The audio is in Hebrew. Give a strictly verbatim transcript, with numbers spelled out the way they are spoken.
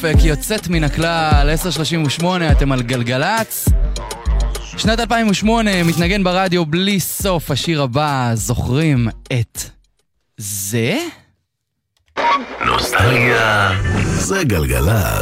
יוצאת מן הכלל, עשר שלושים ושמונה, אתם על גלגלץ. שנת אלפיים ושמונה, מתנגן ברדיו בלי סוף. השיר הבא, זוכרים את זה? נוסטלגיה זה גלגלץ.